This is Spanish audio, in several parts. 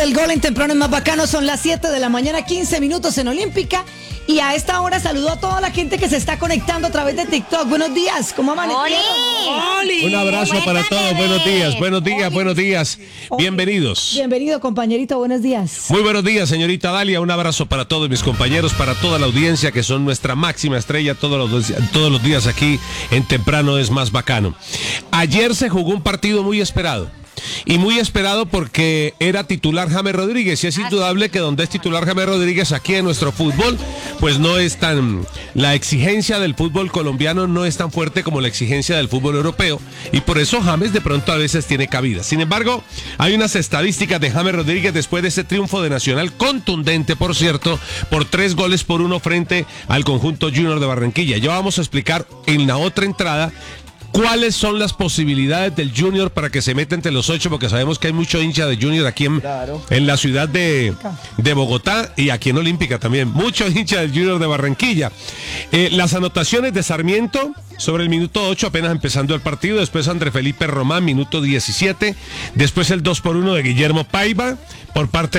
El gol en temprano es más bacano, son las 7 de la mañana, 15 minutos en Olímpica. Y a esta hora saludo a toda la gente que se está conectando a través de TikTok. Buenos días, ¿cómo amanecieron? ¡Oli! Un abrazo para todos, buenos días. Bienvenidos. Bienvenido, compañerito, buenos días. Muy buenos días, señorita Dalia. Un abrazo para todos mis compañeros, para toda la audiencia que son nuestra máxima estrella todos los días aquí en Temprano es más bacano. Ayer se jugó un partido muy esperado. Y muy esperado porque era titular James Rodríguez, y es indudable que donde es titular James Rodríguez aquí en nuestro fútbol, pues no es tan, la exigencia del fútbol colombiano no es tan fuerte como la exigencia del fútbol europeo, y por eso James de pronto a veces tiene cabida. Sin embargo, hay unas estadísticas de James Rodríguez después de ese triunfo de Nacional, contundente por cierto, por 3-1 frente al conjunto Junior de Barranquilla. Ya vamos a explicar en la otra entrada ¿cuáles son las posibilidades del Junior para que se meta entre los 8? Porque sabemos que hay mucho hincha de Junior aquí en la ciudad de Bogotá y aquí en Olímpica también. Mucho hincha del Junior de Barranquilla. Las anotaciones de Sarmiento sobre el minuto 8, apenas empezando el partido. Después André Felipe Román, minuto 17. Después el 2-1 de Guillermo Paiva por parte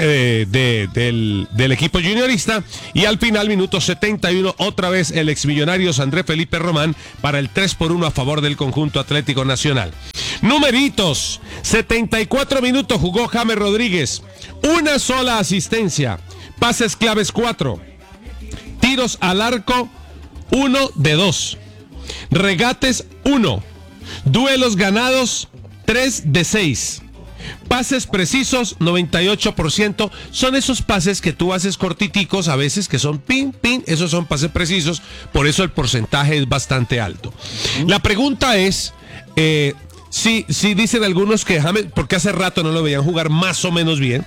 del equipo juniorista. Y al final, minuto 71, otra vez el exmillonario André Felipe Román para el 3-1 a favor del conjunto Atlético Nacional. Numeritos: 74 minutos jugó James Rodríguez, una sola asistencia, pases claves 4, tiros al arco 1 de 2, regates 1, duelos ganados 3 de 6. Pases precisos, 98%. Son esos pases que tú haces cortiticos, a veces que son pin, esos son pases precisos, por eso el porcentaje es bastante alto. La pregunta es, sí dicen algunos que James, porque hace rato no lo veían jugar más o menos bien,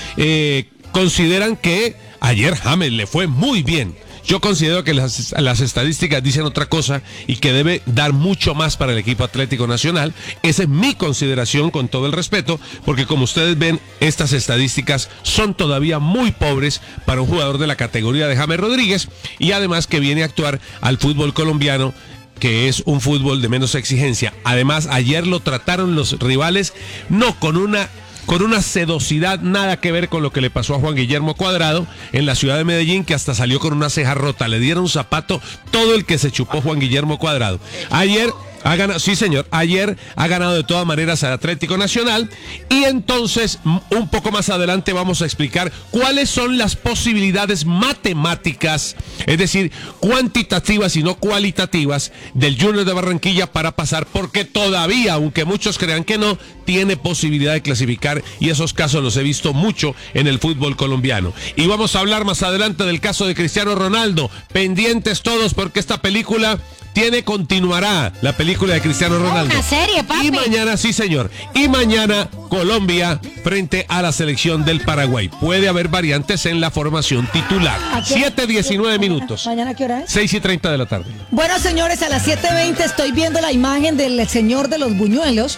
consideran que ayer James le fue muy bien. Yo considero que las estadísticas dicen otra cosa y que debe dar mucho más para el equipo Atlético Nacional. Esa es mi consideración, con todo el respeto, porque como ustedes ven, estas estadísticas son todavía muy pobres para un jugador de la categoría de James Rodríguez, y además que viene a actuar al fútbol colombiano, que es un fútbol de menos exigencia. Además, ayer lo trataron los rivales no con una sedosidad, nada que ver con lo que le pasó a Juan Guillermo Cuadrado en la ciudad de Medellín, que hasta salió con una ceja rota. Le dieron un zapato todo el que se chupó Juan Guillermo Cuadrado. Ayer ha ganado, sí señor, ayer ha ganado de todas maneras al Atlético Nacional, y entonces un poco más adelante vamos a explicar cuáles son las posibilidades matemáticas, es decir, cuantitativas y no cualitativas, del Junior de Barranquilla para pasar, porque todavía, aunque muchos crean que no, tiene posibilidad de clasificar, y esos casos los he visto mucho en el fútbol colombiano. Y vamos a hablar más adelante del caso de Cristiano Ronaldo. Pendientes todos, porque esta película continuará, la película de Cristiano Ronaldo. Una serie, papi. Y mañana, sí señor, y mañana Colombia frente a la selección del Paraguay. Puede haber variantes en la formación titular. 7:19 minutos. ¿Mañana qué hora es? 6:30 de la tarde. Bueno, señores, a las 7:20 estoy viendo la imagen del señor de los buñuelos.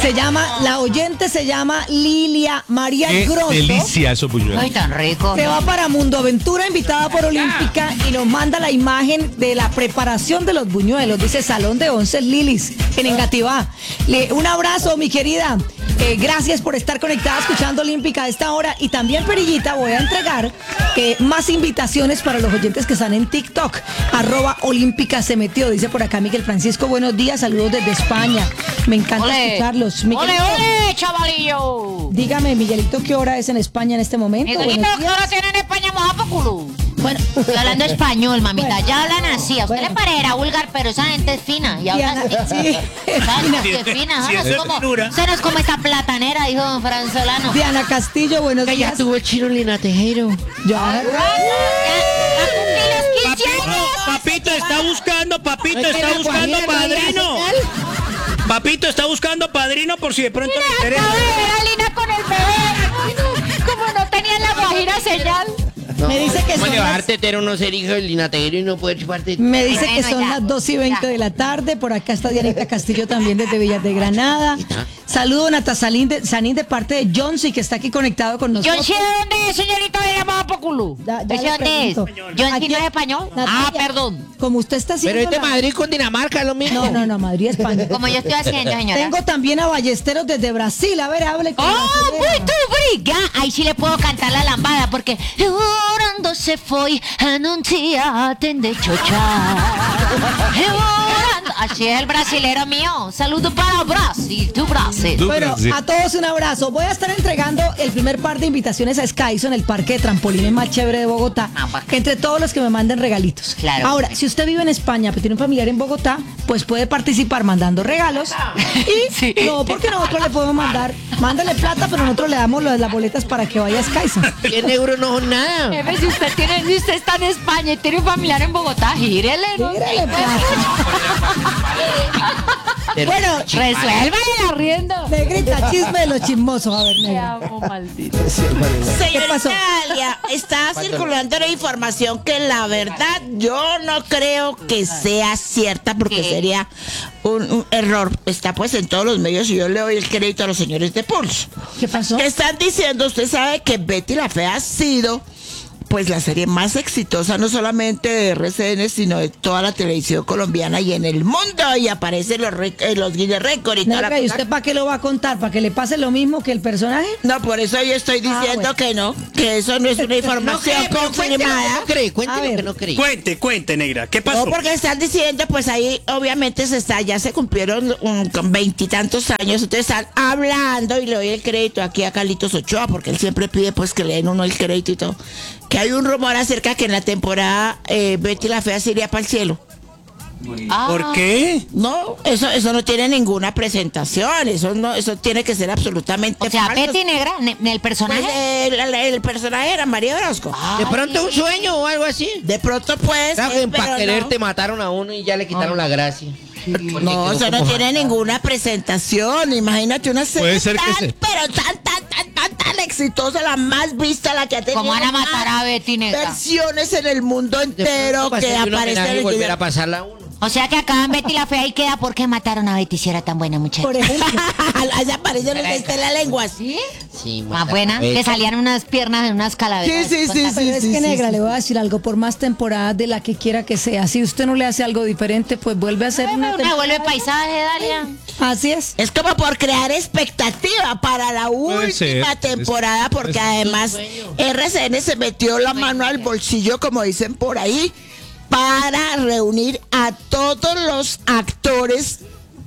La oyente se llama Lilia María Grosso. Delicia esos buñuelos. Ay, tan rico. Se va para Mundo Aventura, invitada por Olímpica, y nos manda la imagen de la preparación de los buñuelos. Dice Salón de Once Lilis, en Engativá. Un abrazo, mi querida. Gracias por estar conectada escuchando Olímpica a esta hora. Y también, Perillita, voy a entregar más invitaciones para los oyentes que están en TikTok. @Olímpica se metió, dice por acá Miguel Francisco. Buenos días, saludos desde España. Me encanta escucharlos. ¡Ole, chavalillo! Dígame, Miguelito, ¿qué hora es en España en este momento? Miguelito, ¿qué hora tiene en España, mojapoculo? Bueno, estoy hablando español, mamita. Bueno. Ya hablan así. A usted le parecerá vulgar, pero esa gente es fina. Y habla así. Sí. ¿Sabes qué es fina? Eso no es como esta platanera, dijo don Franzolano. Diana Castillo, buenos días. Ya tuvo el Chino Lina Tejero. Ya. Papito está buscando padrino. Papito está buscando padrino por si de pronto le interesa. Acabo de ver a Lina con el bebé. Como no tenía la guajira señal. Me dice que ¿Cómo son le va a las- dar tetero no ser hijo del Linateguero y no poder chupar tetero? Me dice que Bueno, son ya. las 2:20 de la tarde. Por acá está Dianita Castillo también desde Villas de Granada. Saludo Nata Sanín de parte de Johnson, que está aquí conectado con Yo nosotros. sé dónde es, señorita de llamada Poculu. Ya ¿Yo sé le dónde es? pregunto. ¿Yo Aquí- no es español? Natalia, Ah, perdón. Como usted está haciendo. Pero es de la- Madrid con Dinamarca, lo mismo. No, Madrid, España. Como yo estoy haciendo, señora. Tengo también a Ballesteros desde Brasil. A ver, hable con la ¡Oh, señora. muito obrigada! Ahí sí le puedo cantar la lambada porque orando se foi, não te atende chochar. Así es el brasilero mío. Saludo para Brasil, tu Brasil. Bueno, Brasil. a todos un abrazo. Voy a estar entregando el primer par de invitaciones a Skyzo en el parque de trampolines más chévere de Bogotá, entre todos los que me manden regalitos. Claro. Ahora, si usted vive en España pero tiene un familiar en Bogotá, pues puede participar mandando regalos. Y no, porque nosotros le podemos mandar, mándale plata, pero nosotros le damos las boletas para que vaya a Skyzo. 100 euros no son nada. Jefe, si usted está en España y tiene un familiar en Bogotá, gírele, ¿no? Mírale, plata. Bueno, Resuélvale la rienda. negrita, chisme de los chismosos. A ver, Te negra. amo, maldito. ¿Qué pasó? Dalia, está circulando la información que la verdad yo no creo que sea cierta porque ¿Qué? sería un error. Está pues en todos los medios y yo le doy el crédito a los señores de Pulso. ¿Qué pasó? ¿Qué están diciendo? Usted sabe que Betty la Fea ha sido pues la serie más exitosa no solamente de RCN sino de toda la televisión colombiana y en el mundo y aparecen los Guinness Record y toda la Negra, ¿y cosa. usted para qué lo va a contar? ¿Para que le pase lo mismo que el personaje? No, por eso yo estoy diciendo bueno. que no, que eso no es una información confirmada. No cree, cuente A lo que ver. no cree. Cuente, negra. ¿Qué pasó? No, porque están diciendo, pues ahí obviamente ya se cumplieron con 20 y tantos años, ustedes están hablando y le doy el crédito aquí a Carlitos Ochoa, porque él siempre pide pues que le den uno el crédito y todo, que hay un rumor acerca que en la temporada Betty la Fea se iría para el cielo. ¿Por qué? No, eso no tiene ninguna presentación, eso tiene que ser absolutamente O sea, falso. Betty Negra, el Pues, personaje. el personaje era María Orozco. De pronto un sueño o algo así. De pronto pues... Claro que pero para no. quererte mataron a uno y ya le quitaron la gracia. No, eso no tiene ninguna presentación. Imagínate una serie Puede ser que tan, se- pero tan exitosa, la más vista, la que ha tenido ¿Cómo van a matar más a Betty Negra? versiones en el mundo De entero pronto para que hacerle un aparece homenaje en y el volver a pasarla a uno. O sea que acaban Betty la Fea y queda ¿por qué mataron a Betty si era tan buena muchacha? Por ejemplo. Allá aparece la lengua. ¿Sí? Sí, Más buena, que salían unas piernas en unas calaveras. Sí. Pero es que, negra, le voy a decir algo, por más temporadas de la que quiera que sea, si usted no le hace algo diferente, pues vuelve a hacer una Me temporada. vuelve paisaje, Dalia. Así es. Es como por crear expectativa para la Puede ser, última temporada, porque además RCN se metió la mano al bolsillo, como dicen por ahí, para reunir a todos los actores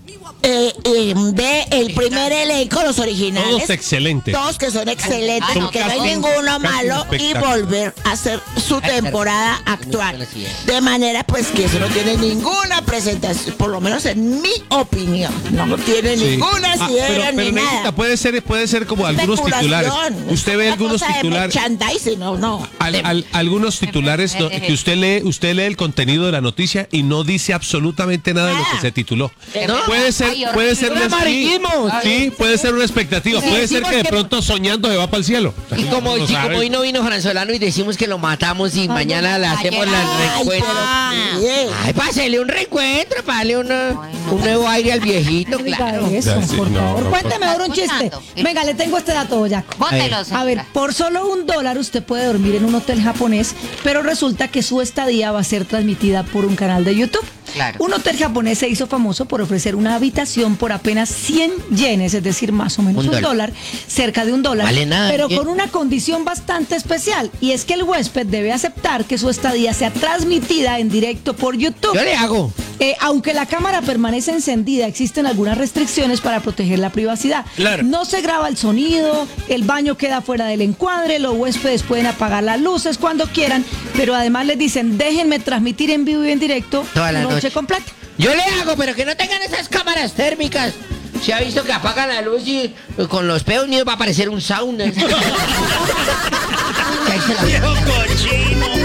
del primer elenco, los originales. Todos excelentes. Todos que son excelentes, Ay, no, que no hay casting- ninguno casting malo y espectacular. volver a hacer su temporada actual. De manera pues que eso no tiene ninguna presentación, por lo menos en mi opinión. No tiene Sí. ninguna sidera ni Negrita, nada. puede ser como algunos titulares. Especulación. Usted ve Una algunos cosa de titulares. merchandising, no. Algunos titulares que usted lee el contenido de la noticia y no dice absolutamente nada de lo que se tituló. No. Puede ser Ay, una amarillismo. sí, puede ser una expectativa, puede ser que de pronto soñando se va para el cielo. Y como, No sí, sabe. como hoy no vino Franzolano y decimos que lo matamos y mañana le hacemos el reencuentro. Bien. Ay, para hacerle un reencuentro, para darle un nuevo aire al viejito, No diga claro. eso, Ya, sí, por no, favor. no, Cuénteme ahora un Escuchando. chiste. Venga, le tengo este dato, Boyaco. Póntelo, A ver, por solo $1 usted puede dormir en un hotel japonés, pero resulta que su estadía va a ser transmitida por un canal de YouTube. Claro. Un hotel japonés se hizo famoso por ofrecer una habitación por apenas 100 yenes, es decir, más o menos $1. $1, cerca de $1, Vale nada, pero bien. con una condición bastante especial, y es que el huésped debe aceptar que su estadía sea transmitida en directo por YouTube. Yo le hago. Aunque la cámara permanece encendida, existen algunas restricciones para proteger la privacidad. Claro. No se graba el sonido, el baño queda fuera del encuadre, los huéspedes pueden apagar las luces cuando quieran, pero además les dicen, déjenme transmitir en vivo y en directo Toda la noche. completa. Yo le hago, pero que no tengan esas cámaras térmicas. Se ha visto que apagan la luz y con los pedos míos va a aparecer un sauna. Que ahí se la- Viejo cochino.